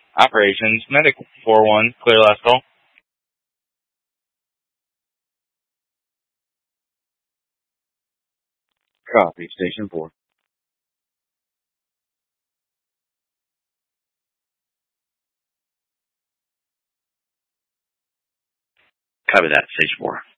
Operations, Medic 4-1, clear last call. Copy, Station 4. Copy that, Station 4.